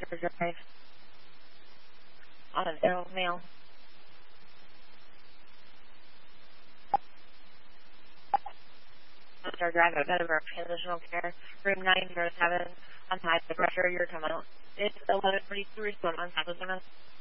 Drive. On an Arrow Mail. Center Drive at Meadowbrook Transitional Care, room 907. On high blood pressure, your come out. It's 11:43, so on top of